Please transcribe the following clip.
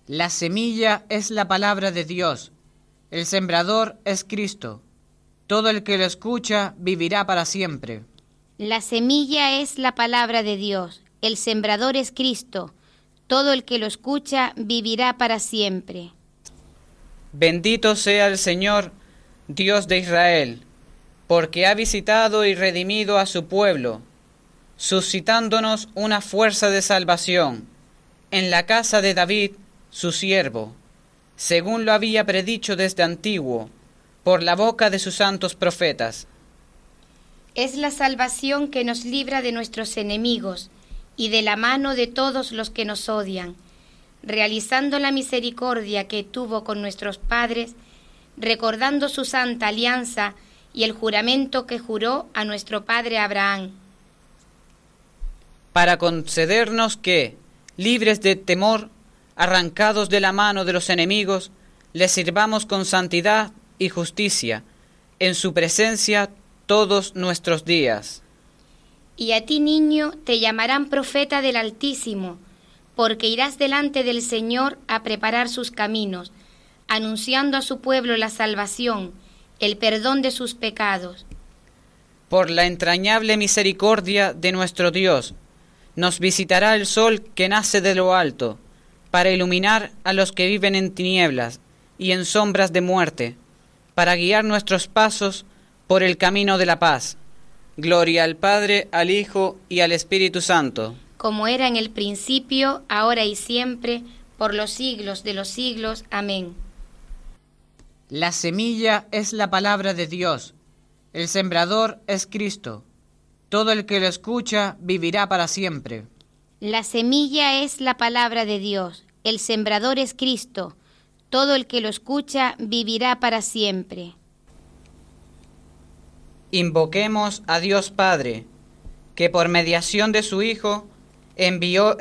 La semilla es la palabra de Dios, el sembrador es Cristo. Todo el que lo escucha vivirá para siempre. La semilla es la palabra de Dios, el sembrador es Cristo. Todo el que lo escucha vivirá para siempre. Bendito sea el Señor, Dios de Israel, porque ha visitado y redimido a su pueblo, suscitándonos una fuerza de salvación en la casa de David, su siervo, según lo había predicho desde antiguo, por la boca de sus santos profetas. Es la salvación que nos libra de nuestros enemigos y de la mano de todos los que nos odian, realizando la misericordia que tuvo con nuestros padres, recordando su santa alianza y el juramento que juró a nuestro padre Abraham. Para concedernos que, libres de temor, arrancados de la mano de los enemigos, les sirvamos con santidad y justicia, en su presencia todos nuestros días. Y a ti, niño, te llamarán profeta del Altísimo, porque irás delante del Señor a preparar sus caminos, anunciando a su pueblo la salvación, el perdón de sus pecados. Por la entrañable misericordia de nuestro Dios, nos visitará el sol que nace de lo alto, para iluminar a los que viven en tinieblas y en sombras de muerte, para guiar nuestros pasos por el camino de la paz. Gloria al Padre, al Hijo y al Espíritu Santo. Como era en el principio, ahora y siempre, por los siglos de los siglos. Amén. La semilla es la palabra de Dios, el sembrador es Cristo. Todo el que lo escucha vivirá para siempre. La semilla es la palabra de Dios, el sembrador es Cristo. Todo el que lo escucha vivirá para siempre. Invoquemos a Dios Padre, que por mediación de su Hijo envió